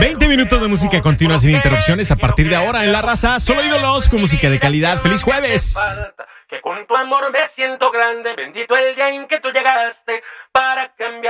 20 minutos de música continua sin interrupciones a partir de ahora en La Raza. Solo ídolos con música de calidad. ¡Feliz jueves! Que con tu amor me siento grande. Bendito el día en que tú llegaste para cambiar